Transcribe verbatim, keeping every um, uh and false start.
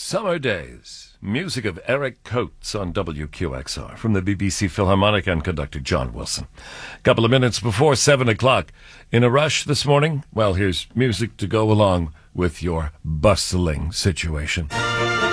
Summer Days. Music of Eric Coates on W Q X R from the B B C Philharmonic and conductor John Wilson. Couple of minutes before seven o'clock. In a rush this morning? Well, here's music to go along with your bustling situation.